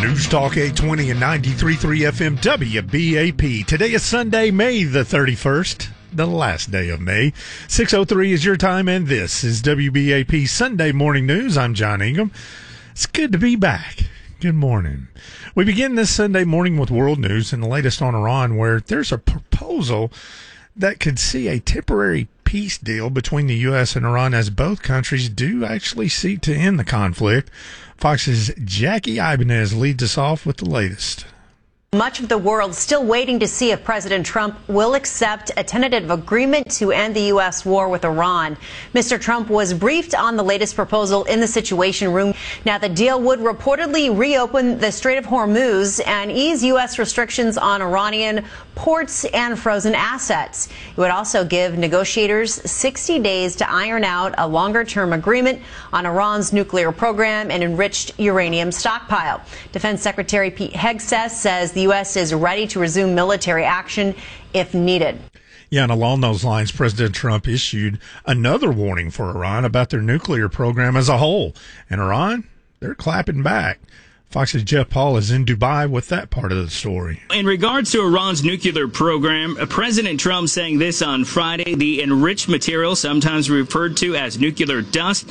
News Talk 820 and 93.3 FM WBAP. Today is Sunday, May the 31st, the last day of May. 6:03 is your time, and this is WBAP Sunday Morning News. I'm John Ingham. It's good to be back. Good morning. We begin this Sunday morning with world news and the latest on Iran, where there's a proposal that could see a temporary peace deal between the U.S. and Iran, as both countries do actually seek to end the conflict. Fox's Jackie Ibanez leads us off with the latest. Much of the world still waiting to see if President Trump will accept a tentative agreement to end the U.S. war with Iran. Mr. Trump was briefed on the latest proposal in the Situation Room. Now, the deal would reportedly reopen the Strait of Hormuz and ease U.S. restrictions on Iranian ports and frozen assets. It would also give negotiators 60 days to iron out a longer-term agreement on Iran's nuclear program and enriched uranium stockpile. Defense Secretary Pete Hegseth says the U.S. is ready to resume military action if needed. Yeah, and along those lines, President Trump issued another warning for Iran about their nuclear program as a whole. And Iran, they're clapping back. Fox's Jeff Paul is in Dubai with that part of the story. In regards to Iran's nuclear program, President Trump saying this on Friday: the enriched material, sometimes referred to as nuclear dust,